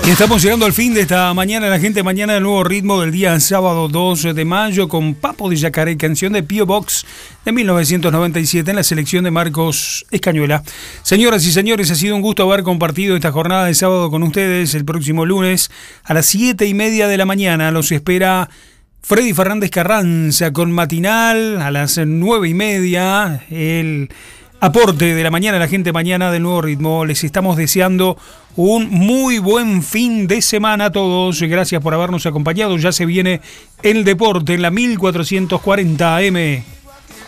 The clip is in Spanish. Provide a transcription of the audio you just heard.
Y estamos llegando al fin de esta mañana, la gente mañana del nuevo ritmo del día sábado 12 de mayo con Papo de Yacaré, canción de P.O. Box de 1997 en la selección de Marcos Escañuela. Señoras y señores, ha sido un gusto haber compartido esta jornada de sábado con ustedes. El próximo lunes a las 7:30 de la mañana los espera Freddy Fernández Carranza con Matinal a las 9:30. El aporte de la mañana, la gente mañana del nuevo ritmo. Les estamos deseando un muy buen fin de semana a todos. Gracias por habernos acompañado. Ya se viene el deporte en la 1440 AM.